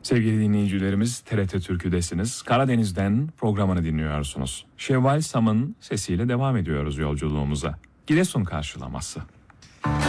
Sevgili dinleyicilerimiz, TRT Türkü'desiniz. Karadeniz'den programını dinliyorsunuz. Şevval Sam'ın sesiyle devam ediyoruz yolculuğumuza. Giresun karşılaması.